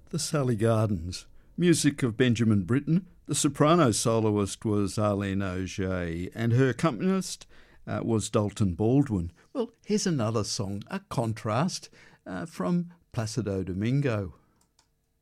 The Sally Gardens. Music of Benjamin Britten. The soprano soloist was Arlene Auger, and her accompanist was Dalton Baldwin. Well, here's another song, a contrast from Placido Domingo.